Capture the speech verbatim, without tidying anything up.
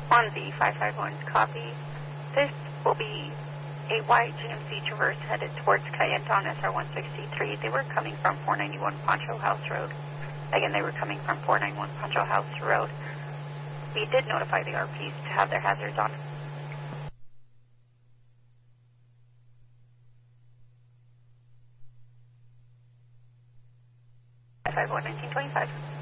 On the five five one, copy. This will be a white G M C Traverse headed towards Cayenne on S R one sixty-three. They were coming from four ninety-one Poncho House Road. Again, they were coming from four ninety-one Poncho House Road. We did notify the R Ps to have their hazards on. five five one, nineteen twenty-five.